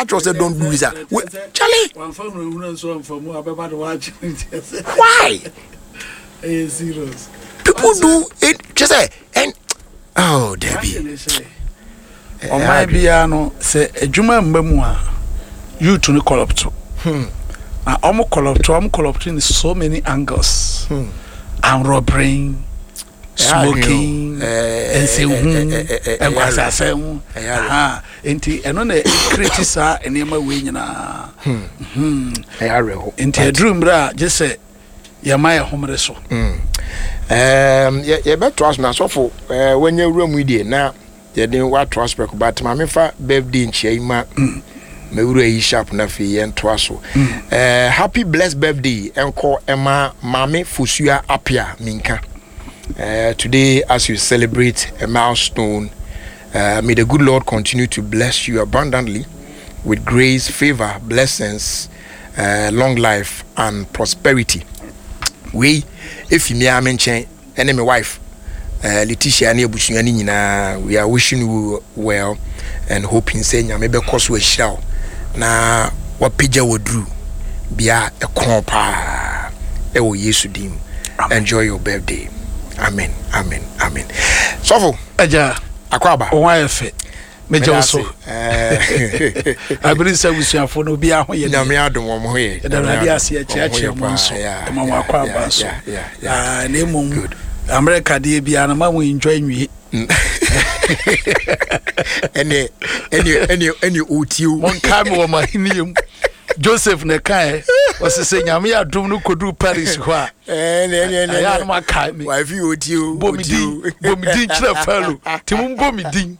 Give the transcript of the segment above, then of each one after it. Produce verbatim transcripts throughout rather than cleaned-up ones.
I just said don't do this. Charlie. Why? Serious. People do it just say and oh Debbie. On my piano say a Juma Mbemua you to the call up to. Hmm. I almost call up to I'm call up to in so many angles. Hmm. And robbery, smoking, and say and was I say ah inti and on a criticize and near my wing na. Hmm. Inti a dream bra just say Yamaya home so. Hmm. Um, yeah, yeah, but trust me, so for uh, when you room with you now, you didn't want trust me, but my mefa birthday in Chema, me ure yi sharp na fi yen twaso. Uh, happy blessed birthday, enko Emma Mame Fusua Apia Minka. Uh, today, as you celebrate a milestone, uh, may the good Lord continue to bless you abundantly with grace, favor, blessings, uh, long life, and prosperity. We, if you are mentioned, and my wife, uh, Letitia and Bushani, we are wishing you well and hoping saying, maybe cause we shall. Now, what Pija would do, be a compa, ewo Yesudim. Enjoy your birthday. Amen, amen, amen. So, Aja, Akwaba, why fit? Major also, I believe so. We shall follow be out here. Now, me out the one way. And I see a church here, Mamma Quabas. Yeah, name good. America, dear Bianama, we enjoy me. Any, any, any, any, you one time over my hinium. Joseph Nekai was saying, I'm here to could do Paris. And then my kind, wife, you would you, Bomidin, Bomidin, fellow, Timon Bomidin.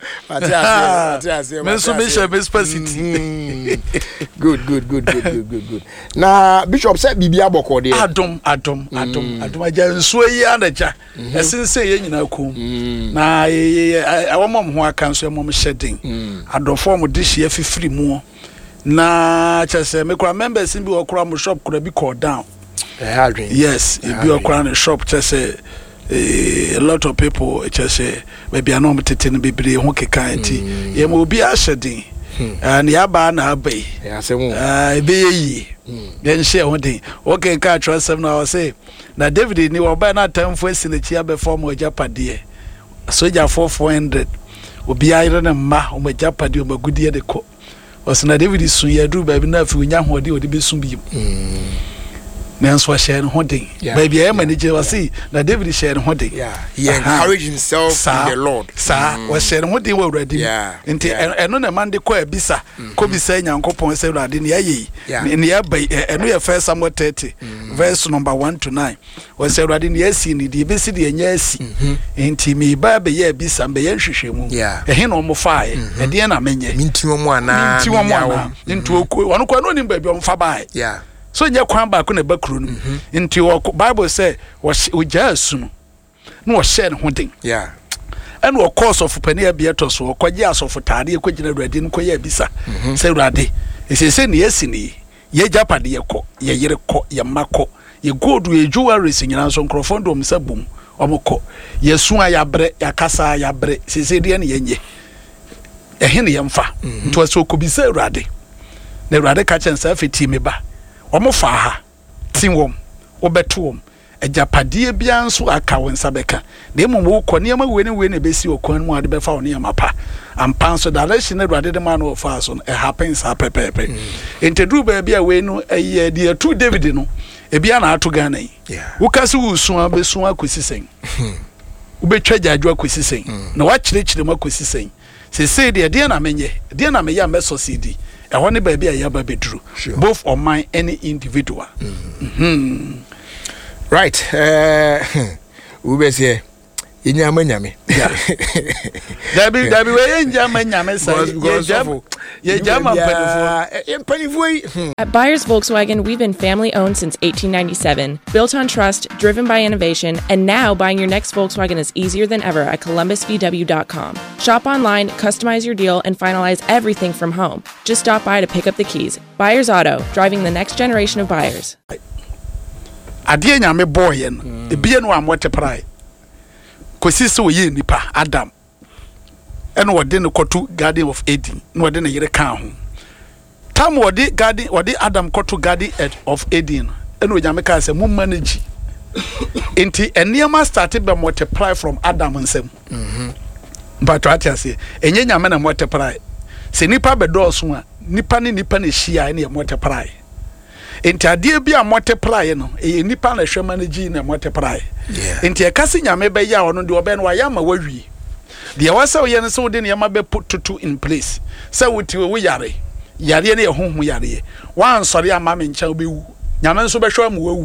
Mensuration, Miss Percy. Good, good, good, good, good, good, good. Now, Bishop said, Bibia Boko, Adam, Adam, Adam, Adam, I just sway and a jack. As since saying, you know, cool. Now, I want mom who I can't say, Mom shedding. I don't form with this year for free more. Na chese me kwa members in bi okra mo shop could be called down. Yes, if you are in shop chese a lot of people chese maybe anom tete no bebre ho keka nti ye mo bi a shedin and ya ba na abai ya se mu ah be yi yen share ho din okay ka trust them now say na David ni oba na tamfo asinachi abefo mo japade soja four hundred obi ayre na ma o ma japade o magudie de ko Osina David is soon yadu baby na fi nya hode odi be sun bi nanso share hodin baby I manager was see na David share hodin yeah he encouraged himself in the Lord sa was share hodin we ready nti eno na man de ko abisa ko bisa nyankopon se urade ne yayi ne ya bai eno ya first Samuel thirty verse number one to nine was say urade ne yasi ne de besi de nya asi nti me ba be ya bisa be ya hwehwemu ehe no mo fae e de na menye minti wo mo ana minti wo mo ana nti wonu ko no ni ba bi o mfa bae yeah so nya kwan ba ko na bakru no nti Bible say wo ja asu no no wo share ho den yeah and wo course of pania bieto so wo kwaje asofu tare ko gina urade no ko ya bisa say urade esese ne yesi ni ye japade ye ko ye yire ko ye makko ye godu ye jewelry nyina so nkrofo msa bum omko ye su ayabre yakasa ayabre sese de ne yenye ehe ne yemfa nto so ko bisa urade na urade ka chen sa feti me ba omo fa ha tinwom obetom ejapade bia nso aka wonsa beka na emu wo kɔ ne ma we ne we ne besi okwan mu ade be fa woni amapa ampa nso da leshi ne ruade de ma no fa so it happens hapepepe intedru ba bia we no eye de tu David no e bia na ato Ghana yi wo kase wo su abesu akosisen wo betwa jadwo akosisen na wa kyerɛkyerɛ mu akosisen se se de de na menye de na me ya meso cd e ho ne ba bia ya ba bedru both on mine any individual mhm right uh we say inyama nyame dabi dabi we inyama nyame say ye jama At Buyers Volkswagen, we've been family owned since eighteen ninety-seven, built on trust, driven by innovation, and now buying your next Volkswagen is easier than ever at columbus v w dot com. Shop online, customize your deal, and finalize everything from home. Just stop by to pick up the keys. Buyers Auto, driving the next generation of buyers. Adie nyame boy no ebie no amote prai kosisi wo ye nipa Adam eno wode no kotu Garden of Eden no wode no yere kan ho tam wodi garden wodi Adam koto garden of Eden eno nyame ka say mum manage enti eniema started be multiply from Adam nsem mhm but what you say enye nyame na multiply se nipa be dɔɔso a nipa ne nipa na hia na multiply enti ade bi a multiply no e nipa na hwe manage na multiply enti e kase nyame be ya ono de obe no wa ya ma wawie de wasa wo ye no so de ne ma be put to in place say wuti wo yare yare ne ehunhu yare wan sori ama me ncha obewu nyame nso be hwa mu wawu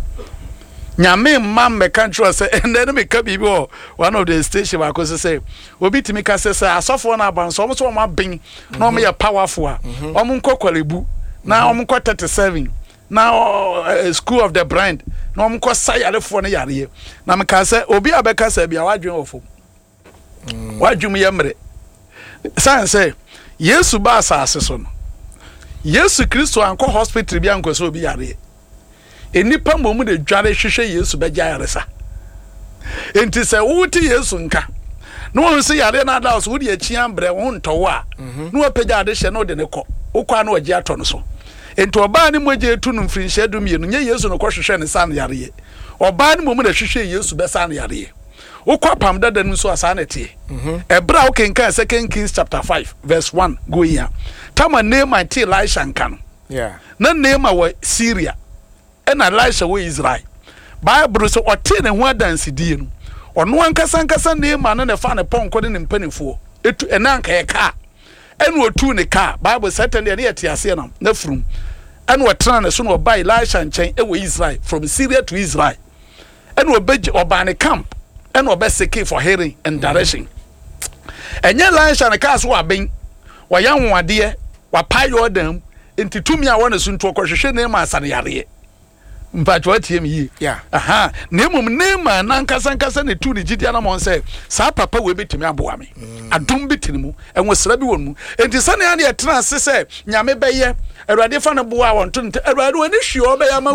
nyame mam me control say and then me ka bibi o one of the station wa ko say obi timi ka say asofo na abanso omo so omo ben na omo ye powerful a omo nkokwarebu na omo nkɔ thirty-seven na uh, school of the brand na omo nkɔ sayarefo na yare na me ka say obi abeka say bia wadwen ofo wadwum ye mre san say Yesu ba asase so no Yesu Kristo anko hospital bia anko so obi yare enipa momu de dware hwehwe Yesu begya yaresa enti se wuti Yesu nka no won se yare na da so wudi achi ambre won ntowo a no apagya ade hye no de ne kɔ ukwa na ogi ato no so enti oba ne moje etu no mfiri hye dum ye no nye Yesu no kɔ hwehwe ne san yare oba ne momu de hwehwe Yesu be san yare ukwa pam dada no so asana tie ebra o kenkan second Kings chapter five verse one go here tama name and Elisha nkan yeah na name wa Syria and Elisha wo Israel Bible so ote ne ho adanse die no ono ankasa ankasa ne ma no ne fa ne ponko ne mpanifo etu enanka ye ka enu otu ne ka Bible certain ne ye tiase na na frum enu otra ne so no buy Elisha nchen e wo Israel from Syria to Israel enu obeji obane camp enu obeseke for hearing and direction enye Elisha ne ka so aben wa yanwade wa payo dam entitumi a wona so nto okwohwehwe ne ma asane yare mpacho atie mi yeah aha nemum nema nankasa nkasa ne tu ne gidia na mon say sa papa we betimi aboa me adom betinimu enwosra bi wonmu enti sane ya ne etena se se nyame beye awurade fa ne boa won to awurade woni hwe obeye